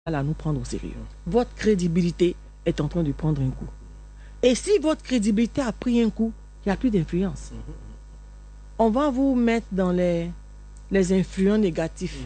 à nous prendre au sérieux. Votre crédibilité est en train de prendre un coup. Et si votre crédibilité a pris un coup, il n'y a plus d'influence. On va vous mettre dans les influents négatifs.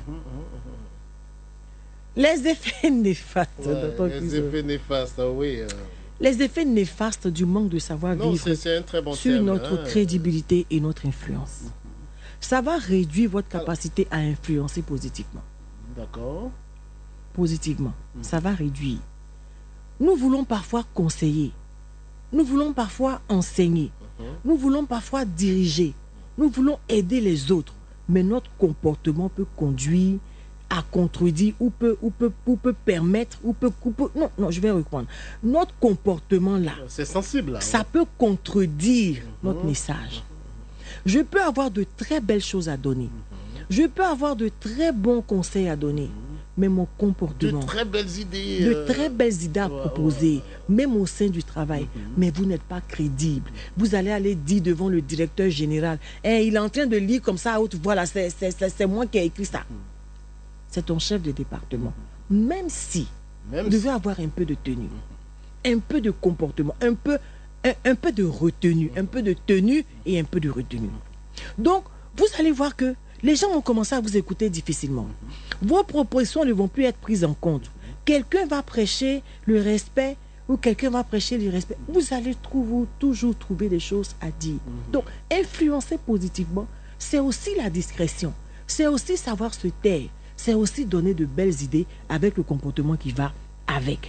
Les effets néfastes. Les effets néfastes, oui. Les effets néfastes du manque de savoir-vivre sur notre crédibilité et notre influence. Ça va réduire votre capacité à influencer positivement. D'accord. Positivement. Ça va réduire. Nous voulons parfois conseiller. Nous voulons parfois enseigner. Nous voulons parfois diriger. Nous voulons aider les autres. Mais notre comportement peut conduire à contredire ou peut permettre non, je vais reprendre. Notre comportement là, c'est sensible là, ça peut contredire notre message. Je peux avoir de très belles choses à donner. Je peux avoir de très bons conseils à donner. Mais mon comportement, de très belles idées à proposer, même au sein du travail, mais vous n'êtes pas crédible. Vous allez dire devant le directeur général, il est en train de lire comme ça à haute voix, là, c'est moi qui ai écrit ça. C'est ton chef de département. Même si vous devez avoir un peu de tenue, un peu de comportement, un peu de retenue, un peu de tenue et un peu de retenue. Donc, vous allez voir que les gens vont commencer à vous écouter difficilement. Vos propositions ne vont plus être prises en compte. Quelqu'un va prêcher le respect ou quelqu'un va prêcher le respect. Vous allez toujours trouver des choses à dire. Donc, influencer positivement, c'est aussi la discrétion. C'est aussi savoir se taire. C'est aussi donner de belles idées avec le comportement qui va avec.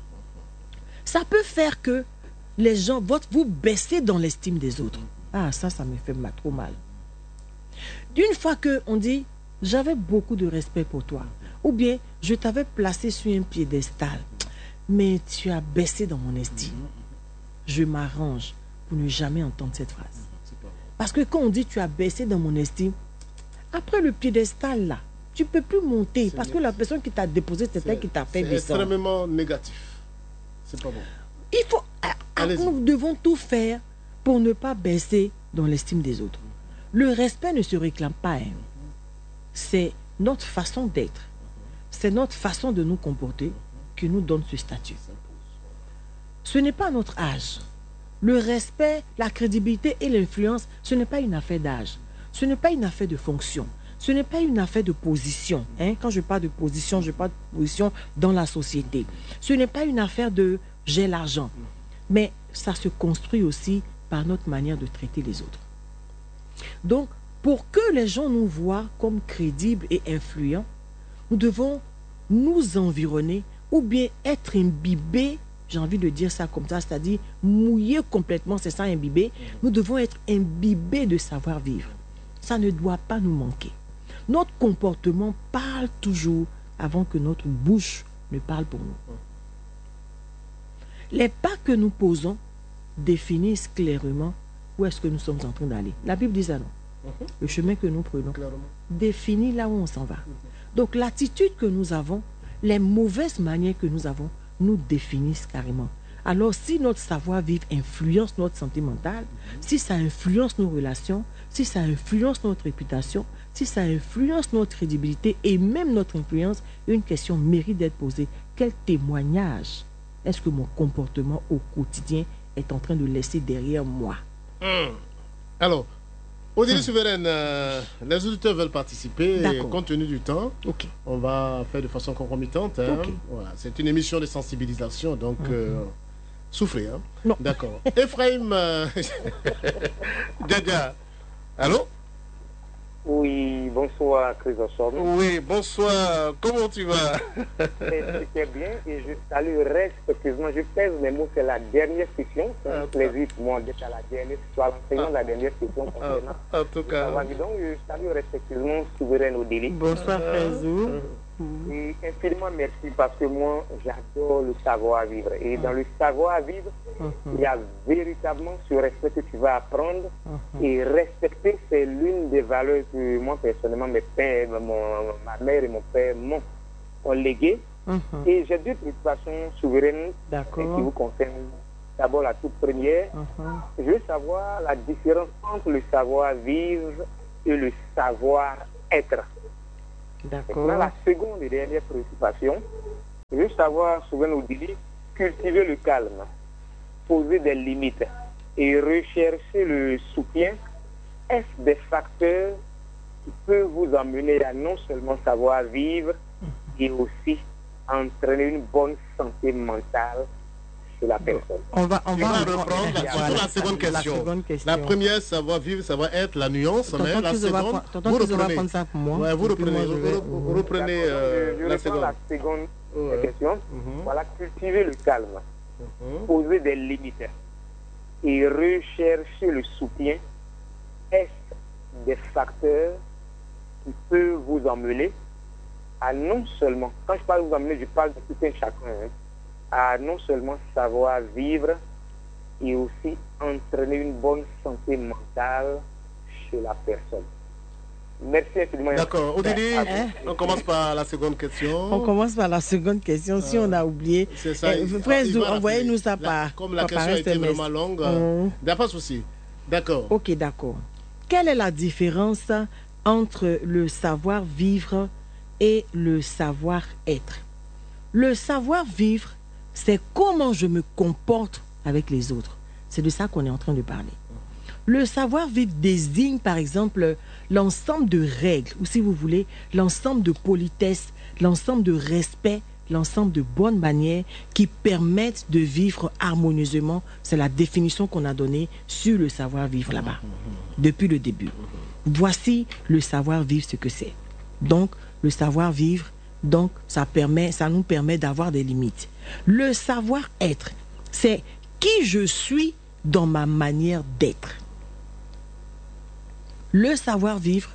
Ça peut faire que les gens vous baissez dans l'estime des autres. Ah, ça me fait trop mal. D'une fois qu'on dit, j'avais beaucoup de respect pour toi, ou bien je t'avais placé sur un piédestal, mais tu as baissé dans mon estime. Je m'arrange pour ne jamais entendre cette phrase. Parce que quand on dit tu as baissé dans mon estime, après le piédestal là, tu ne peux plus monter parce que la personne qui t'a déposé, c'est elle qui t'a fait descendre. C'est extrêmement négatif. C'est pas bon. Nous devons tout faire pour ne pas baisser dans l'estime des autres. Le respect ne se réclame pas. C'est notre façon d'être. C'est notre façon de nous comporter qui nous donne ce statut. Ce n'est pas notre âge. Le respect, la crédibilité et l'influence, ce n'est pas une affaire d'âge. Ce n'est pas une affaire de fonction. Ce n'est pas une affaire de position. Quand je parle de position, je parle de position dans la société. Ce n'est pas une affaire de j'ai l'argent. Mais ça se construit aussi par notre manière de traiter les autres. Donc, pour que les gens nous voient comme crédibles et influents, nous devons nous environner ou bien être imbibés, j'ai envie de dire ça comme ça, c'est-à-dire mouiller complètement, c'est ça imbibé. Nous devons être imbibés de savoir-vivre. Ça ne doit pas nous manquer. Notre comportement parle toujours avant que notre bouche ne parle pour nous. Les pas que nous posons définissent clairement où est-ce que nous sommes en train d'aller. La Bible dit ça, non? Le chemin que nous prenons définit là où on s'en va. Donc l'attitude que nous avons, les mauvaises manières que nous avons, nous définissent carrément. Alors si notre savoir-vivre influence notre santé mentale, si ça influence nos relations, si ça influence notre réputation, si ça influence notre crédibilité et même notre influence, une question mérite d'être posée. Quel témoignage est-ce que mon comportement au quotidien est en train de laisser derrière moi? Alors, Odile Souveraine, les auditeurs veulent participer. Compte tenu du temps, on va faire de façon concomitante. Voilà, c'est une émission de sensibilisation, donc souffrez. Non. D'accord. Ephraim, Dada, allô? Oui, bonsoir, Chrysostome. Oui, bonsoir. Comment tu vas? Super bien et je salue respectueusement. Je pèse mes mots, c'est la dernière session. C'est un plaisir pour moi d'être à la dernière session, à l'enseignement de la dernière session concernant. En tout cas. Donc, je salue respectueusement Souveraine Odile. Bonsoir, Frézou. Et infiniment merci parce que moi, j'adore le savoir-vivre. Et dans le savoir-vivre, il y a véritablement ce respect que tu vas apprendre. Et respecter, c'est l'une des valeurs que moi, personnellement, mes pères, ma mère et mon père m'ont légué. Et j'ai deux préoccupations souveraines qui vous concernent. D'abord, la toute première, je veux savoir la différence entre le savoir-vivre et le savoir-être. D'accord. La seconde et dernière préoccupation, Je veux savoir, souvent nous dit, cultiver le calme, poser des limites et rechercher le soutien. Est-ce des facteurs qui peuvent vous emmener à non seulement savoir vivre et aussi entraîner une bonne santé mentale chez la personne? On va reprendre la seconde question. La première, savoir vivre, savoir être, la nuance. Mais la seconde, vous reprenez. Ça pour moi. Ouais, vous reprenez la seconde. La seconde question. Voilà, cultiver le calme, poser des limites et rechercher le soutien. Est-ce des facteurs qui peuvent vous emmener à non seulement, quand je parle de vous emmener, je parle de tout un chacun, à non seulement savoir vivre et aussi entraîner une bonne santé mentale chez la personne. Merci infiniment. D'accord. Odili, on commence par la seconde question. On commence par la seconde question. Si on a oublié, frère Zou, envoyez-nous ça par comme la question était vraiment longue, il n'y a pas de souci. D'accord. Ok, d'accord. Quelle est la différence entre le savoir-vivre et le savoir-être? Le savoir-vivre, c'est comment je me comporte avec les autres. C'est de ça qu'on est en train de parler. Le savoir-vivre désigne, par exemple, l'ensemble de règles, ou si vous voulez, l'ensemble de politesse, l'ensemble de respect, l'ensemble de bonnes manières qui permettent de vivre harmonieusement. C'est la définition qu'on a donnée sur le savoir-vivre là-bas, depuis le début. Voici le savoir-vivre, ce que c'est. Donc, le savoir-vivre, donc, ça nous permet d'avoir des limites. Le savoir-être, c'est qui je suis dans ma manière d'être. Le savoir-vivre,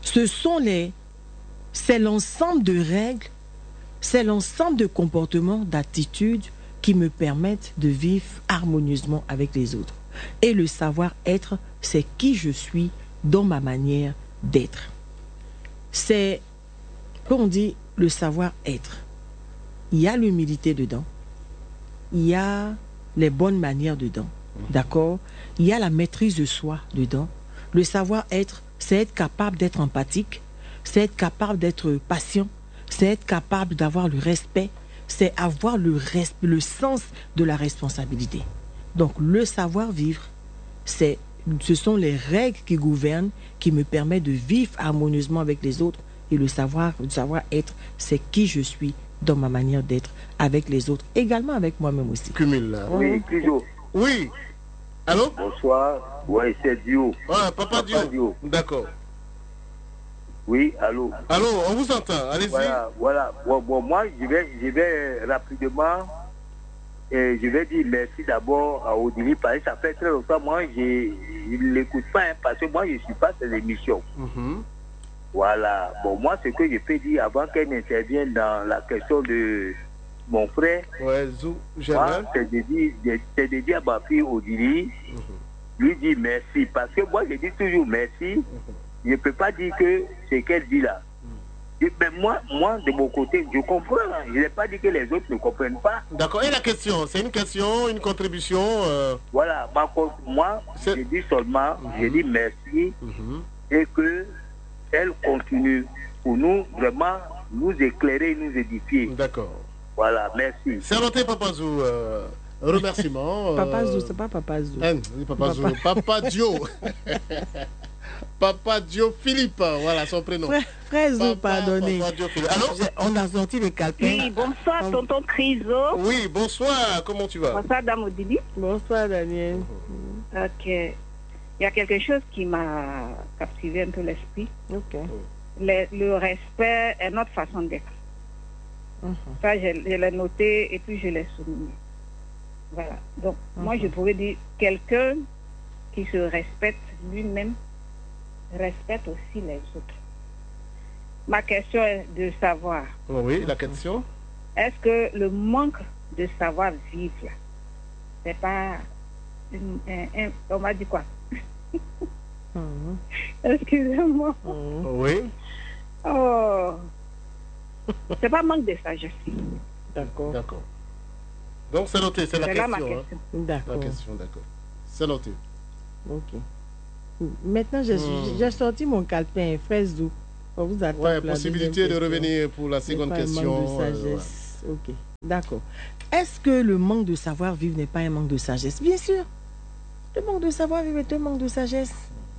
c'est l'ensemble de règles, c'est l'ensemble de comportements, d'attitudes qui me permettent de vivre harmonieusement avec les autres. Et le savoir-être, c'est qui je suis dans ma manière d'être. C'est, comme on dit, le savoir-être. Il y a l'humilité dedans. Il y a les bonnes manières dedans. D'accord? Il y a la maîtrise de soi dedans. Le savoir-être, c'est être capable d'être empathique, c'est être capable d'être patient, c'est être capable d'avoir le respect, c'est avoir le sens de la responsabilité. Donc, le savoir-vivre, ce sont les règles qui gouvernent, qui me permettent de vivre harmonieusement avec les autres. Et le savoir-être, c'est qui je suis dans ma manière d'être avec les autres, également avec moi-même aussi. Cumule là. Oui, toujours. Oui. Allô? Bonsoir. Oui, c'est Dio. Ouais, Papa Dio. D'accord. Oui, allô. Allô, on vous entend. Allez-y. Voilà. Bon, moi, je vais rapidement. Et je vais dire merci d'abord à Odili parce que ça fait très longtemps. Moi, je ne l'écoute pas parce que moi, je ne suis pas sur l'émission. Voilà. Bon, moi, ce que je peux dire avant qu'elle n'intervienne dans la question de mon frère, c'est de dire à ma fille Odili, lui dire merci. Parce que moi, je dis toujours merci. Je ne peux pas dire que c'est qu'elle dit là. Mais moi, de mon côté, je comprends. Je n'ai pas dit que les autres ne comprennent pas. D'accord. Et la question, c'est une question, une contribution Voilà. Moi, je dis seulement, je dis merci et que elle continue pour nous vraiment nous éclairer, nous édifier. D'accord. Voilà, merci. C'est noté, Papa Zou. Remerciements. Papa Zou, c'est pas Papa Zou. Papa Zou. Papa Dio. Papa Dio Philippe, voilà son prénom. Frère Zou, pardonnez. Alors, on a sorti le calepin. Oui, bonsoir, tonton Criso. Oui, bonsoir, comment tu vas? Bonsoir, Dame Odili. Bonsoir, Daniel. Ok. Il y a quelque chose qui m'a captivé un peu l'esprit. Ok. Le respect est notre façon d'être. Ça, je l'ai noté et puis je l'ai souligné. Voilà. Donc, moi, je pourrais dire quelqu'un qui se respecte lui-même respecte aussi les autres. Ma question est de savoir. Oui, la question. Est-ce que le manque de savoir vivre, c'est pas on m'a dit quoi? Excusez-moi. Oui. Oh. C'est pas manque de sagesse. D'accord. D'accord. Donc c'est noté, c'est la question. Ma question. D'accord. La question, d'accord. C'est noté. Ok. Maintenant, j'ai sorti mon calepin, frère Zou. On vous attend. Ouais, possibilité de revenir pour la seconde question. De sagesse. Ok, d'accord. Est-ce que le manque de savoir-vivre n'est pas un manque de sagesse? Bien sûr. Le manque de savoir-vivre est un manque de sagesse.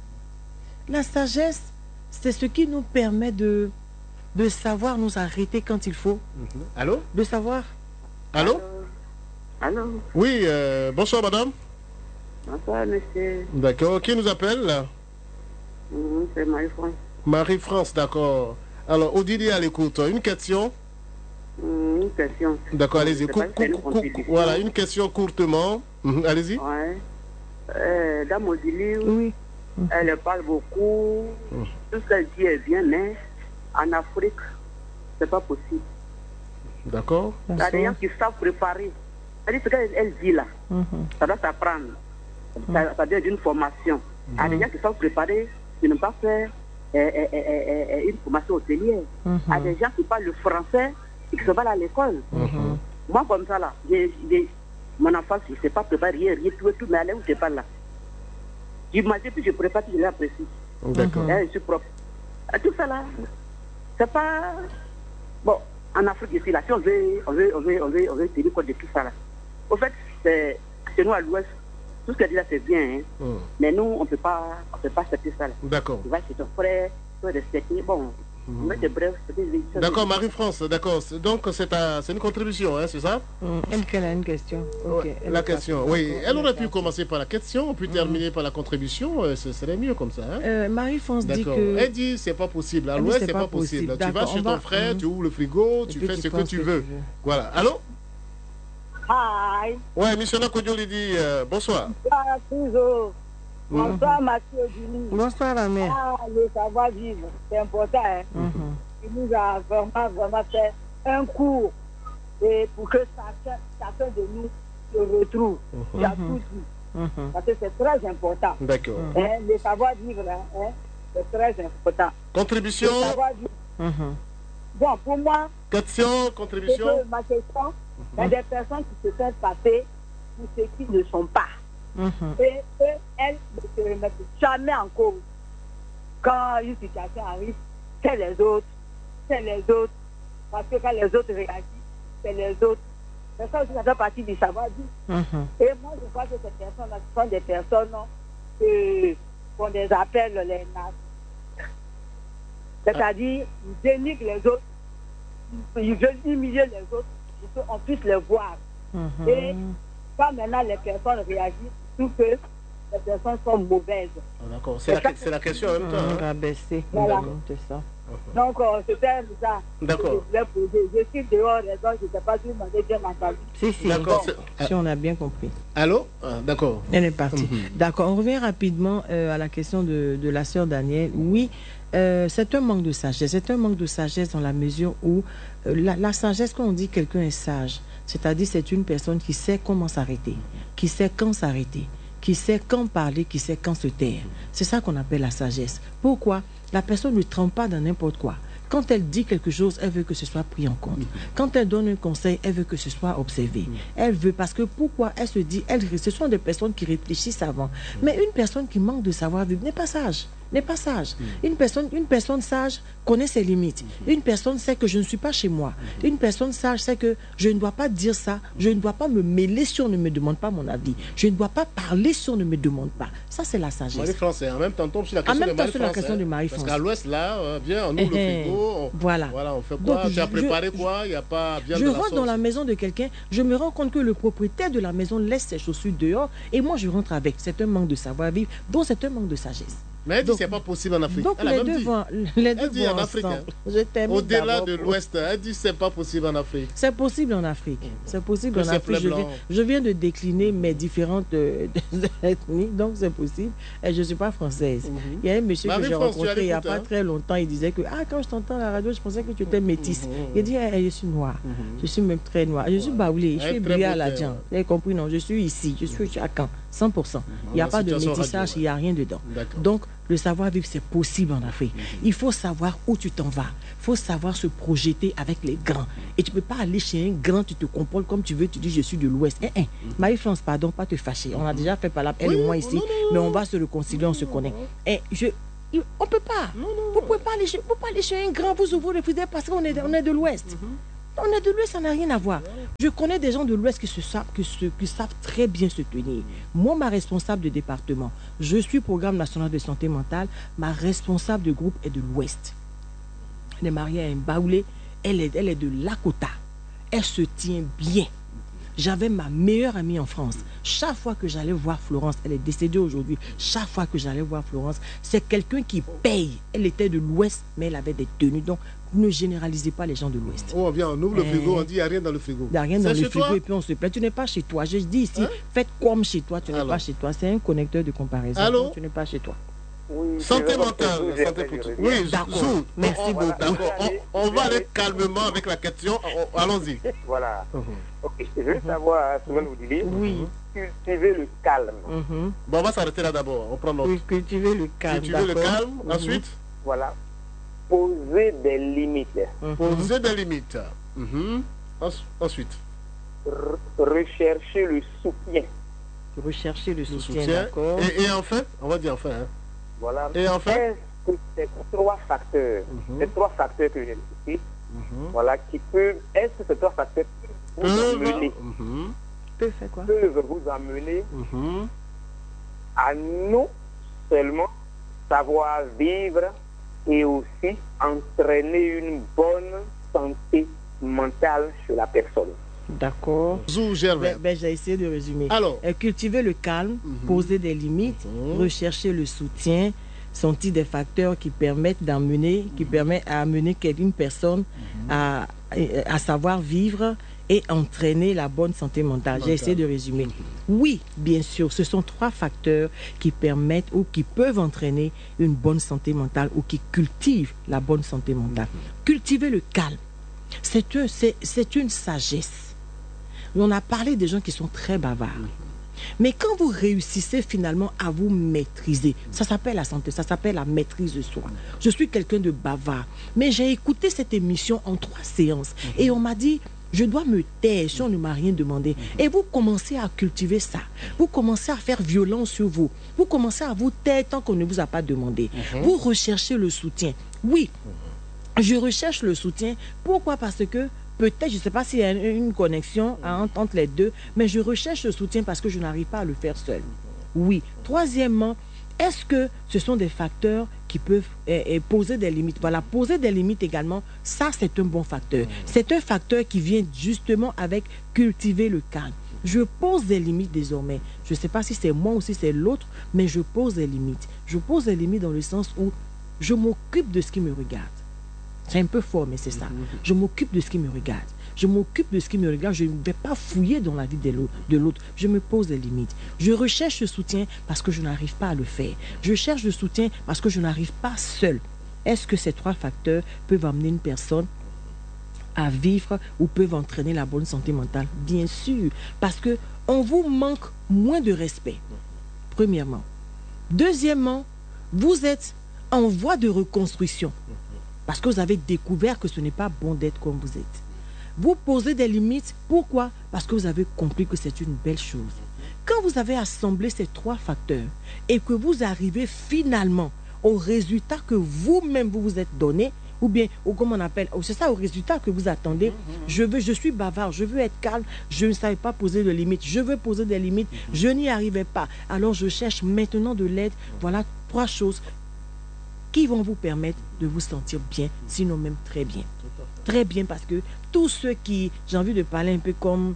La sagesse, c'est ce qui nous permet de savoir nous arrêter quand il faut. Allô? De savoir. Allô? Allô? Oui, bonsoir madame. Bonsoir monsieur. D'accord, qui nous appelle là? C'est Marie-France. Marie-France, d'accord. Alors, Odile à l'écoute. Une question? Une question. D'accord, allez-y. Voilà, une question courtement. Allez-y. Ouais. Dame Odile, Oui. elle parle beaucoup. Tout ce qu'elle dit est bien, mais en Afrique, c'est pas possible. D'accord. Il y a des gens qui savent préparer. Elle dit ce qu'elle dit là. Ça doit s'apprendre. Ça doit être une formation. Il y a des gens qui savent préparer, qui n'ont pas fait une formation hôtelière. Il y a des gens qui parlent le français et qui se battent à l'école. Moi, comme ça, là, mon enfant, je ne sais pas préparer rien, tout, mais allez où je parle là. J'imagine, puis je prépare, puis je l'apprécie. D'accord. Je suis propre. Tout ça là, c'est pas. Bon, en Afrique ici, là, si on veut tenir compte de tout ça là. Au fait, c'est chez nous à l'ouest, tout ce qu'elle dit là, c'est bien, hein. Mais nous, on ne peut pas accepter ça là. D'accord. Tu vas chez ton frère, tu vas respecter, bon. Bref, d'accord, Marie-France, d'accord. Donc, c'est une contribution, hein, c'est ça? Elle a une question. Okay. La question, oui. Elle aurait pu commencer par la question, puis terminer par la contribution. Ce serait mieux comme ça. Hein? Marie-France dit que... Elle dit, c'est pas possible. À l'ouest, c'est pas possible. Tu vas chez ton frère, tu ouvres le frigo, tu fais ce que tu veux. Voilà. Allô? Hi. Ouais, missionnaire Kodjoli dit bonsoir. Bonsoir, toujours. Bonsoir, Mathieu Dini. Bonsoir, la mère. Le savoir-vivre, c'est important. Hein? Il nous a vraiment fait un cours et pour que chacun de nous se retrouve. Il a tout dit. Parce que c'est très important. D'accord. Le savoir-vivre, c'est très important. Contribution. Bon, pour moi, question, contribution. Ma question, il y a des personnes qui se font passer pour ceux qui ne sont pas. Et elles ne se remettent jamais en cause. Quand une situation arrive, c'est les autres. Parce que quand les autres réagissent, c'est les autres. Mais ça aussi, ça fait partie du savoir-vivre. Et moi, je crois que ces personnes-là sont des personnes qu'on les appelle les nazis. C'est-à-dire, ils dénigrent les autres, ils veulent humilier les autres pour qu'on puisse les voir. Et quand maintenant les personnes réagissent, tout que les personnes sont mauvaises. D'accord, c'est la question en même temps. On va baisser. Voilà. C'est ça. Donc, c'était ça. D'accord. Je suis dehors, donc je ne sais pas si vous m'avez bien entendu. Si, d'accord. Si, on a bien compris. Allô? D'accord. Elle est partie. D'accord, on revient rapidement à la question de la sœur Danielle. Oui, c'est un manque de sagesse. C'est un manque de sagesse dans la mesure où la sagesse, quand on dit quelqu'un est sage, c'est-à-dire c'est une personne qui sait comment s'arrêter, qui sait quand s'arrêter, qui sait quand parler, qui sait quand se taire. C'est ça qu'on appelle la sagesse. Pourquoi? La personne ne trempe pas dans n'importe quoi. Quand elle dit quelque chose, elle veut que ce soit pris en compte. Quand elle donne un conseil, elle veut que ce soit observé. Elle veut, parce que pourquoi? Elle se dit, ce sont des personnes qui réfléchissent avant. Mais une personne qui manque de savoir-vivre n'est pas sage. Une personne sage connaît ses limites. Une personne sait que je ne suis pas chez moi. Une personne sage sait que je ne dois pas dire ça. Je ne dois pas me mêler si on ne me demande pas mon avis. Je ne dois pas parler si on ne me demande pas. Ça, c'est la sagesse. Marie-France, en même temps, tombe sur la question de Marie-France. Parce qu'à l'ouest, là, on ouvre le frigo. Voilà, on fait quoi? Donc, tu as préparé quoi? Il n'y a pas bien de la sauce. Je rentre dans la maison de quelqu'un, je me rends compte que le propriétaire de la maison laisse ses chaussures dehors et moi, je rentre avec. C'est un manque de savoir-vivre, donc c'est un manque de sagesse. Mais elle dit que ce n'est pas possible en Afrique. Donc elle les deux dit en Afrique. Au-delà de l'Ouest, elle dit que ce n'est pas possible en Afrique. C'est possible en Afrique. C'est possible en Afrique. Je viens de décliner mes différentes ethnies, donc c'est possible. Et je ne suis pas française. Il y a un monsieur que j'ai rencontré il n'y a pas très longtemps, il disait que quand je t'entends à la radio, je pensais que tu étais métisse. Il dit, je suis noire. Je suis même très noire. Je suis baoulée. Je suis brillée à la djan. Vous avez compris? Non, je suis ici. Je suis à Caen. 100%. Il n'y a pas de métissage, il n'y a rien dedans. Donc, le savoir-vivre, c'est possible en Afrique. Il faut savoir où tu t'en vas. Il faut savoir se projeter avec les grands. Et tu ne peux pas aller chez un grand, tu te comportes comme tu veux, tu dis je suis de l'Ouest. Marie-France, pardon, pas te fâcher. On a déjà fait par là, elle et moi ici, mais on va se réconcilier, on se connaît. On ne peut pas. Vous ne pouvez pas aller chez un grand, vous ouvrez le frigidaire parce qu'on est de l'Ouest. On est de l'Ouest, ça n'a rien à voir. Je connais des gens de l'Ouest qui savent très bien se tenir. Moi, ma responsable de département, je suis Programme national de santé mentale, ma responsable de groupe est de l'Ouest. Elle est mariée à un Baoulé, elle est de Lakota. Elle se tient bien. J'avais ma meilleure amie en France. Chaque fois que j'allais voir Florence, elle est décédée aujourd'hui, chaque fois que j'allais voir Florence, c'est quelqu'un qui paye. Elle était de l'Ouest, mais elle avait des tenues. Donc, ne généralisez pas les gens de l'Ouest. Oh, bien, on ouvre le frigo, on dit il n'y a rien dans le frigo. Il n'y a rien dans le frigo et puis on se plaît. Tu n'es pas chez toi. Je dis ici, faites comme chez toi, tu n'es pas chez toi. C'est un connecteur de comparaison. Allô? Tu n'es pas chez toi. Oui, santé mentale, santé pour tous. Oui, d'accord. Merci beaucoup. On va aller calmement avec la question. Allons-y. Voilà. Okay. Je veux savoir, souvent vous dites, cultiver le calme. Bon, on va s'arrêter là d'abord. On prend notre. Oui, cultiver le calme. Cultiver le calme. Ensuite. Voilà. Poser des limites. Poser des limites. Ensuite. Rechercher le soutien. Rechercher le soutien, d'accord. Et enfin, on va dire enfin. Hein. Voilà. Et enfin. Est-ce que ces trois facteurs, que j'ai cités, voilà, qui peuvent, est-ce que ces trois facteurs peuvent vous amener, peuvent vous amener à non seulement savoir vivre et aussi entraîner une bonne santé mentale chez la personne. D'accord. J'ai essayé de résumer. Alors, cultiver le calme, poser des limites, rechercher le soutien, sont-ils des facteurs qui permettent à amener une personne à savoir vivre et entraîner la bonne santé mentale. J'ai essayé de résumer. Oui, bien sûr, ce sont trois facteurs qui permettent ou qui peuvent entraîner une bonne santé mentale ou qui cultivent la bonne santé mentale. Cultiver le calme, c'est une sagesse. On a parlé des gens qui sont très bavards. Mais quand vous réussissez finalement à vous maîtriser, ça s'appelle la santé, ça s'appelle la maîtrise de soi. Je suis quelqu'un de bavard, mais j'ai écouté cette émission en 3 séances et on m'a dit, je dois me taire si on ne m'a rien demandé. Et vous commencez à cultiver ça. Vous commencez à faire violence sur vous. Vous commencez à vous taire tant qu'on ne vous a pas demandé. Vous recherchez le soutien. Oui, je recherche le soutien. Pourquoi? Parce que peut-être, je ne sais pas s'il y a une connexion entre les deux, mais je recherche le soutien parce que je n'arrive pas à le faire seul. Oui. Troisièmement, est-ce que ce sont des facteurs qui peuvent poser des limites? Voilà, poser des limites également, ça c'est un bon facteur. C'est un facteur qui vient justement avec cultiver le calme. Je pose des limites désormais. Je ne sais pas si c'est moi ou si c'est l'autre, mais je pose des limites. Je pose des limites dans le sens où je m'occupe de ce qui me regarde. C'est un peu fort, mais c'est ça. Je m'occupe de ce qui me regarde. Je m'occupe de ce qui me regarde. Je ne vais pas fouiller dans la vie de l'autre. Je me pose des limites. Je recherche le soutien parce que je n'arrive pas à le faire. Je cherche le soutien parce que je n'arrive pas seul. Est-ce que ces trois facteurs peuvent amener une personne à vivre ou peuvent entraîner la bonne santé mentale? Bien sûr, parce qu'on vous manque moins de respect, premièrement. Deuxièmement, vous êtes en voie de reconstruction. Parce que vous avez découvert que ce n'est pas bon d'être comme vous êtes. Vous posez des limites. Pourquoi? Parce que vous avez compris que c'est une belle chose. Quand vous avez assemblé ces trois facteurs et que vous arrivez finalement au résultat que vous-même vous vous êtes donné, ou bien, ou comme on appelle, c'est ça, au résultat que vous attendez, je suis bavard, je veux être calme, je ne savais pas poser de limites, je veux poser des limites, je n'y arrivais pas. Alors je cherche maintenant de l'aide. Voilà 3 choses qui vont vous permettre de vous sentir bien, sinon même très bien. Très bien, parce que tous ceux qui, j'ai envie de parler un peu comme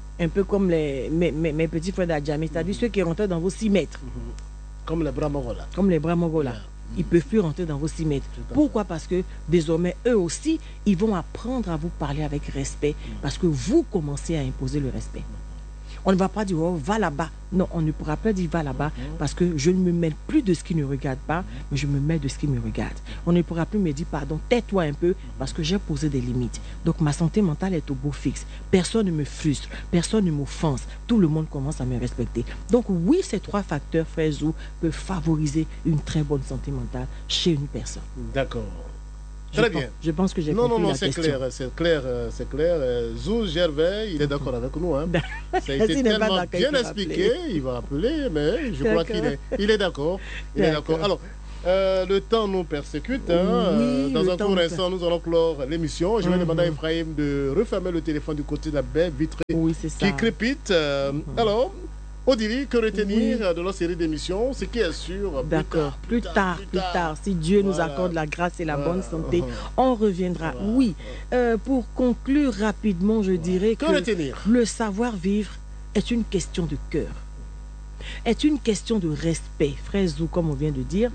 mes petits frères d'Adjamé, c'est-à-dire ceux qui rentrent dans vos 6 mètres. Comme les bras mongola. Comme les bras mongola. Ils ne peuvent plus rentrer dans vos 6 mètres. Pourquoi? Parce que désormais, eux aussi, ils vont apprendre à vous parler avec respect, parce que vous commencez à imposer le respect. On ne va pas dire, oh, va là-bas. Non, on ne pourra pas dire, va là-bas, parce que je ne me mêle plus de ce qui ne regarde pas, mais je me mêle de ce qui me regarde. On ne pourra plus me dire, pardon, tais-toi un peu, parce que j'ai posé des limites. Donc, ma santé mentale est au beau fixe. Personne ne me frustre, personne ne m'offense. Tout le monde commence à me respecter. Donc, oui, ces 3 facteurs, frère Zou, peuvent favoriser une très bonne santé mentale chez une personne. D'accord. Très bien. Je pense que j'ai compris la question. C'est clair. Zou Gervais, il est d'accord avec nous. Hein. Ça a été tellement bien expliqué. Il va appeler, mais je crois qu'il est d'accord. Il est d'accord. Alors, le temps nous persécute. Dans un court instant, nous allons clore l'émission. Je vais demander à Ephraim de refermer le téléphone du côté de la baie vitrée qui crépite. Alors, Odili, que retenir de notre série d'émissions? Ce qui est sûr. D'accord. Plus tard. Si Dieu nous accorde la grâce et la bonne santé, on reviendra. Oui. Pour conclure rapidement, je dirais que le savoir-vivre est une question de cœur. Est une question de respect, frère Zou, comme on vient de dire.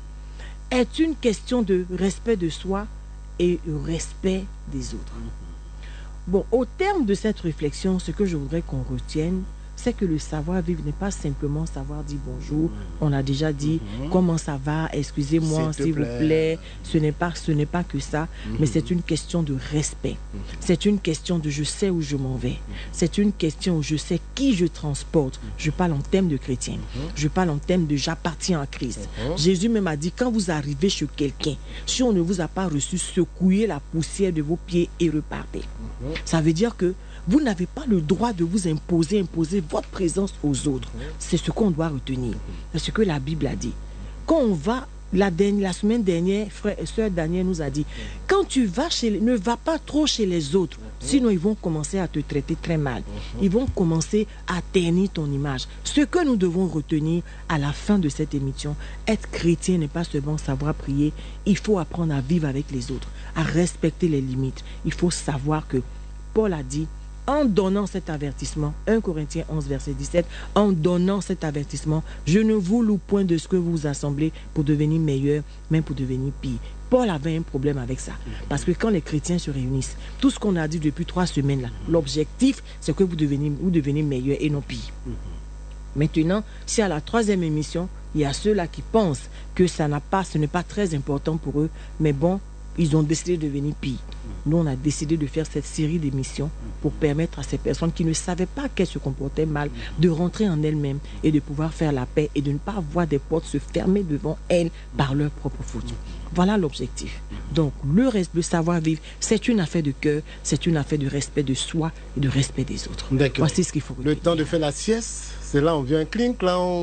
Est une question de respect de soi et respect des autres. Bon, au terme de cette réflexion, ce que je voudrais qu'on retienne, c'est que le savoir-vivre n'est pas simplement savoir dire bonjour. On a déjà dit comment ça va, excusez-moi, s'il vous plaît. Ce n'est pas que ça, mais c'est une question de respect. C'est une question de je sais où je m'en vais. C'est une question où je sais qui je transporte. Je parle en termes de chrétien. Je parle en termes de j'appartiens à Christ. Jésus même a dit, quand vous arrivez chez quelqu'un, si on ne vous a pas reçu, secouez la poussière de vos pieds et repartez. Ça veut dire que vous n'avez pas le droit de vous imposer votre présence aux autres. C'est ce qu'on doit retenir. C'est ce que la Bible a dit. Quand on va, la semaine dernière, frère et sœur Daniel nous a dit, quand tu vas ne va pas trop chez les autres, sinon ils vont commencer à te traiter très mal. Ils vont commencer à ternir ton image. Ce que nous devons retenir à la fin de cette émission, être chrétien n'est pas seulement savoir prier, il faut apprendre à vivre avec les autres, à respecter les limites. Il faut savoir que Paul a dit, en donnant cet avertissement, 1 Corinthiens 11, verset 17, en donnant cet avertissement, je ne vous loue point de ce que vous vous assemblez pour devenir meilleur, mais pour devenir pire. Paul avait un problème avec ça. Parce que quand les chrétiens se réunissent, tout ce qu'on a dit depuis 3 semaines, là, l'objectif, c'est que vous devenez meilleur et non pire. Maintenant, si à la 3e émission, il y a ceux-là qui pensent que ce n'est pas très important pour eux, mais bon, ils ont décidé de devenir pire. Nous, on a décidé de faire cette série d'émissions pour permettre à ces personnes qui ne savaient pas qu'elles se comportaient mal de rentrer en elles-mêmes et de pouvoir faire la paix et de ne pas voir des portes se fermer devant elles par leur propre faute. Voilà l'objectif. Donc, le savoir-vivre, c'est une affaire de cœur, c'est une affaire de respect de soi et de respect des autres. Voici ce qu'il faut retenir. Le temps de faire la sieste, c'est là on vient clink, là on...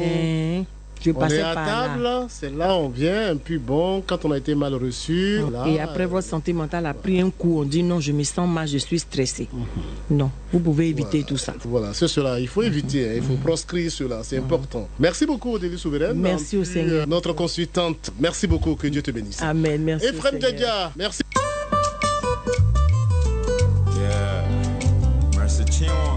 On est à table, c'est là on vient, et puis bon, quand on a été mal reçu... Là, et après votre santé mentale a pris un coup, on dit non, je me sens mal, je suis stressé. Non, vous pouvez éviter tout ça. Voilà, c'est cela, il faut éviter, il faut proscrire cela, c'est important. Merci beaucoup Odili Souveraine. Merci au Seigneur. Notre consultante, merci beaucoup, que Dieu te bénisse. Amen, merci. Ephraim Djadia, merci. Yeah, merci Chion.